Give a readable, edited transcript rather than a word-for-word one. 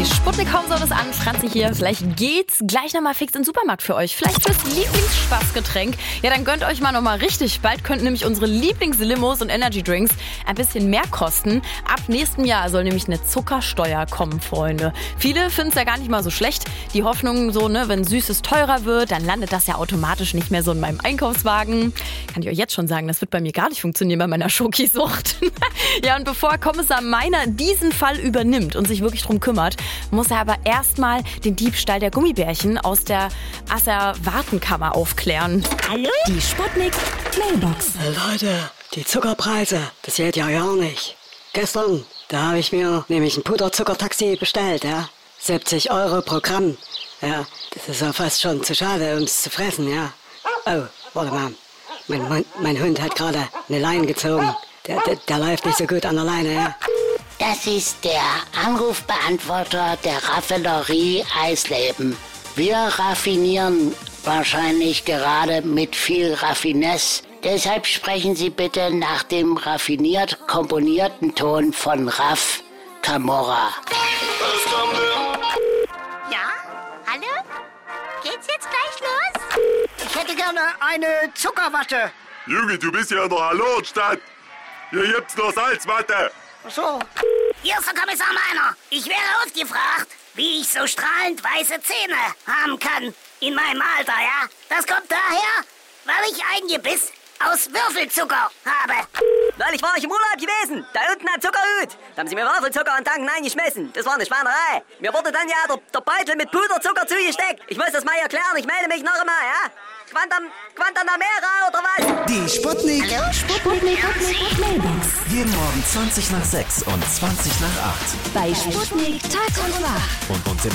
Sputnik Home-Service an, Franzi hier. Vielleicht geht's gleich nochmal fix in den Supermarkt für euch. Vielleicht fürs Lieblingsspaßgetränk. Ja, dann gönnt euch mal nochmal richtig. Bald könnten nämlich unsere Lieblingslimos und Energy-Drinks ein bisschen mehr kosten. Ab nächstem Jahr soll nämlich eine Zuckersteuer kommen, Freunde. Viele finden es ja gar nicht mal so schlecht. Die Hoffnung so, ne, wenn Süßes teurer wird, dann landet das ja automatisch nicht mehr so in meinem Einkaufswagen. Kann ich euch jetzt schon sagen, das wird bei mir gar nicht funktionieren bei meiner Schokisucht. Ja, und bevor Kommissar Meiner diesen Fall übernimmt und sich wirklich drum kümmert, muss er aber erstmal den Diebstahl der Gummibärchen aus der Asservatenkammer aufklären. Hallo? Die Sputnik Mailbox. Leute, die Zuckerpreise, das geht ja gar nicht. Gestern, da habe ich mir nämlich ein Puderzuckertaxi bestellt, ja. 70 € pro Gramm. Ja, das ist ja fast schon zu schade, um es zu fressen, ja. Oh, warte mal. Mein Hund hat gerade eine Leine gezogen. Der läuft nicht so gut an der Leine, ja. Das ist der Anrufbeantworter der Raffinerie Eisleben. Wir raffinieren wahrscheinlich gerade mit viel Raffinesse. Deshalb sprechen Sie bitte nach dem raffiniert komponierten Ton von Raff Camorra. Ja? Hallo? Geht's jetzt gleich los? Ich hätte gerne eine Zuckerwatte. Junge, du bist ja in der Hallo-Stadt. Hier gibt's nur Salzwatte. Ach so. Hier ist der Kommissar Meiner. Ich wäre aufgefragt, wie ich so strahlend weiße Zähne haben kann in meinem Alter, ja? Das kommt daher, weil ich ein Gebiss aus Würfelzucker habe. Neulich war ich im Urlaub gewesen, da unten am Zuckerhut. Da haben sie mir Würfelzucker an den Tanken eingeschmissen. Das war eine Schweinerei. Mir wurde dann ja der Beutel mit Puderzucker zugesteckt. Ich muss das mal erklären, ich melde mich noch einmal, ja? Guantanamera oder was? Die Sputnik Mailbox. Jeden Morgen 20 nach 6 und 20 nach 8. Bei Sputnik Tag und Nacht. Und im